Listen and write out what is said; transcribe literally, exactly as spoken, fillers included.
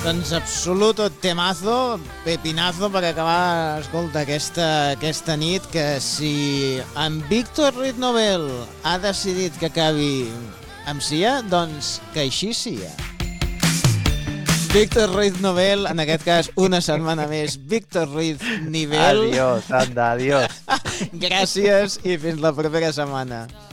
Doncs absoluto temazo, pepinazo per acabar, escolta, aquesta, aquesta nit, que si en Víctor Ruiz Novel ha decidit que acabi amb Sia, doncs que així sia. Víctor Ruiz Novel, en aquest cas una setmana més, Víctor Ruiz Nivel. Adiós, anda, adiós. Gràcies i fins la propera setmana.